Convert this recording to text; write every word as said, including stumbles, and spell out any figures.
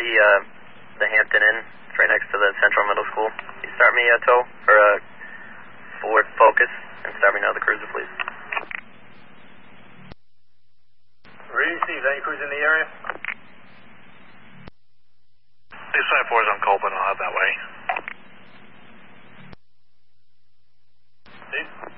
the uh, the Hampton Inn. It's right next to the Central Middle School. Can you start me a tow or a Ford Focus and start me another cruiser, please. Ready, Steve. Any cruise in the area? This side four is on Coleman. I'll have that way. Steve?